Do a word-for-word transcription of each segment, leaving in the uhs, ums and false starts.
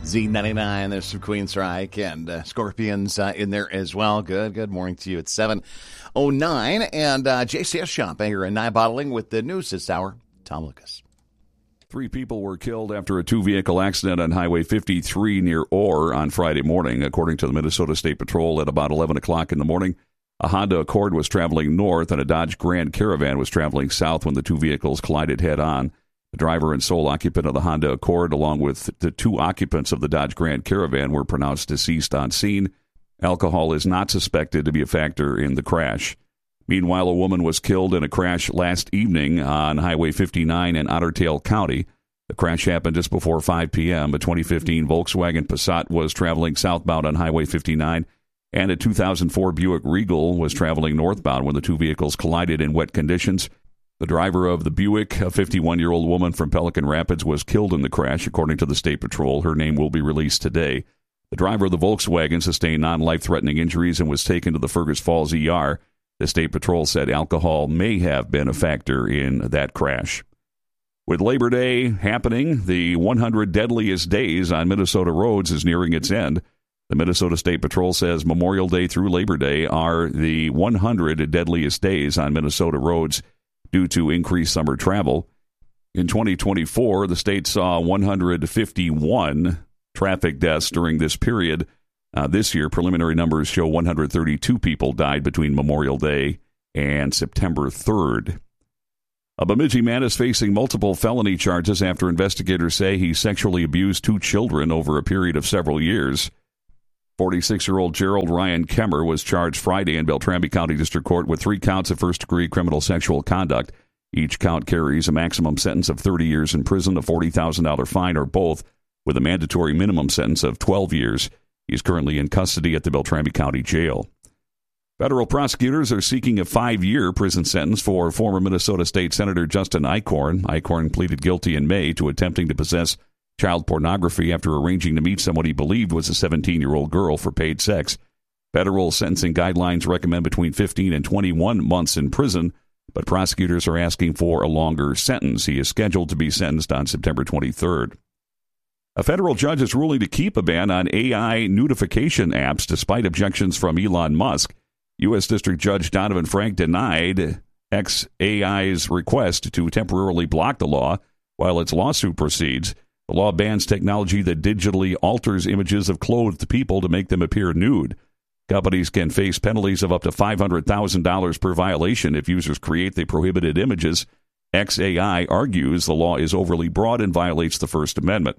Z ninety-nine, there's some Queensryche and uh, Scorpions uh, in there as well. Good, good morning to you. It's seven oh nine, and uh, J C S Shop here in Nye Bottling with the news this hour. Tom Lucas. Three people were killed after a two-vehicle accident on Highway fifty-three near Orr on Friday morning, according to the Minnesota State Patrol. At about eleven o'clock in the morning, a Honda Accord was traveling north and a Dodge Grand Caravan was traveling south when the two vehicles collided head-on. The driver and sole occupant of the Honda Accord, along with the two occupants of the Dodge Grand Caravan, were pronounced deceased on scene. Alcohol is not suspected to be a factor in the crash. Meanwhile, a woman was killed in a crash last evening on Highway fifty-nine in Otter Tail County. The crash happened just before five p.m. A twenty fifteen Volkswagen Passat was traveling southbound on Highway fifty-nine, and a two thousand four Buick Regal was traveling northbound when the two vehicles collided in wet conditions. The driver of the Buick, a fifty-one-year-old woman from Pelican Rapids, was killed in the crash, according to the State Patrol. Her name will be released today. The driver of the Volkswagen sustained non-life-threatening injuries and was taken to the Fergus Falls E R. The State Patrol said alcohol may have been a factor in that crash. With Labor Day happening, the one hundred deadliest days on Minnesota roads is nearing its end. The Minnesota State Patrol says Memorial Day through Labor Day are the one hundred deadliest days on Minnesota roads due to increased summer travel. In twenty twenty-four, the state saw one hundred fifty-one traffic deaths during this period. Uh, this year, preliminary numbers show one hundred thirty-two people died between Memorial Day and September third. A Bemidji man is facing multiple felony charges after investigators say he sexually abused two children over a period of several years. forty-six-year-old Gerald Ryan Kemmer was charged Friday in Beltrami County District Court with three counts of first-degree criminal sexual conduct. Each count carries a maximum sentence of thirty years in prison, a forty thousand dollars fine, or both, with a mandatory minimum sentence of twelve years. He's currently in custody at the Beltrami County Jail. Federal prosecutors are seeking a five-year prison sentence for former Minnesota State Senator Justin Eichhorn. Eichhorn pleaded guilty in May to attempting to possess child pornography after arranging to meet someone he believed was a seventeen-year-old girl for paid sex. Federal sentencing guidelines recommend between fifteen and twenty-one months in prison, but prosecutors are asking for a longer sentence. He is scheduled to be sentenced on September twenty-third. A federal judge is ruling to keep a ban on A I notification apps despite objections from Elon Musk. U S. District Judge Donovan Frank denied X A I's request to temporarily block the law while its lawsuit proceeds. The law bans technology that digitally alters images of clothed people to make them appear nude. Companies can face penalties of up to five hundred thousand dollars per violation if users create the prohibited images. X A I argues the law is overly broad and violates the First Amendment.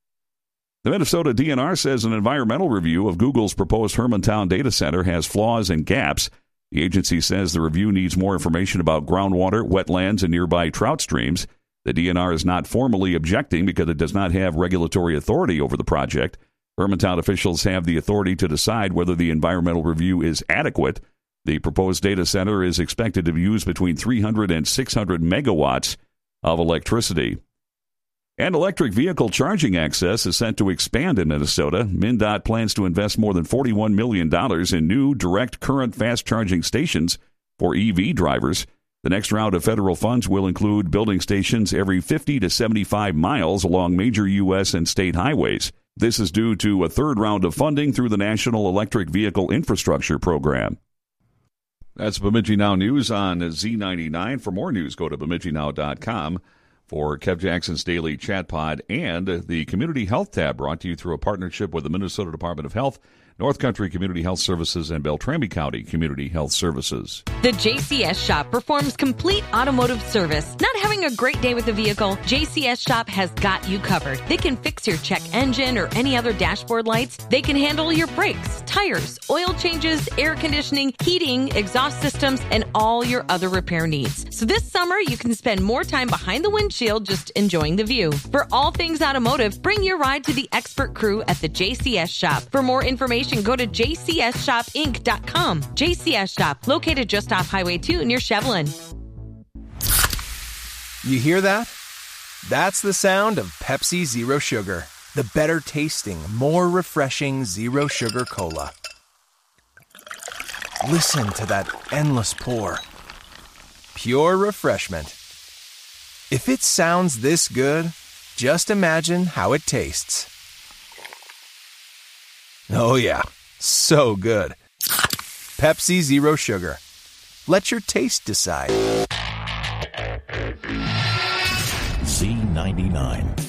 The Minnesota D N R says an environmental review of Google's proposed Hermantown data center has flaws and gaps. The agency says the review needs more information about groundwater, wetlands, and nearby trout streams. The D N R is not formally objecting because it does not have regulatory authority over the project. Hermantown officials have the authority to decide whether the environmental review is adequate. The proposed data center is expected to use between three hundred and six hundred megawatts of electricity. And electric vehicle charging access is set to expand in Minnesota. MnDOT plans to invest more than forty-one million dollars in new direct current fast charging stations for E V drivers. The next round of federal funds will include building stations every fifty to seventy-five miles along major U S and state highways. This is due to a third round of funding through the National Electric Vehicle Infrastructure Program. That's Bemidji Now News on Z ninety-nine. For more news, go to bemidji now dot com. For Kev Jackson's Daily Chat Pod and the Community Health Tab, brought to you through a partnership with the Minnesota Department of Health, North Country Community Health Services, and Beltrami County Community Health Services. The J C S Shop performs complete automotive service. Not having a great day with the vehicle? J C S Shop has got you covered. They can fix your check engine or any other dashboard lights. They can handle your brakes, tires, oil changes, air conditioning, heating, exhaust systems, and all your other repair needs. So this summer, you can spend more time behind the windshield just enjoying the view. For all things automotive, bring your ride to the expert crew at the J C S Shop. For more information, go to j c s shop inc dot com. J C S Shop, located just off Highway two near Shevlin. You hear that? That's the sound of Pepsi Zero Sugar, the better tasting, more refreshing Zero Sugar Cola. Listen to that endless pour. Pure refreshment. If it sounds this good, just imagine how it tastes. Oh yeah, so good. Pepsi Zero Sugar. Let your taste decide. Z ninety-nine.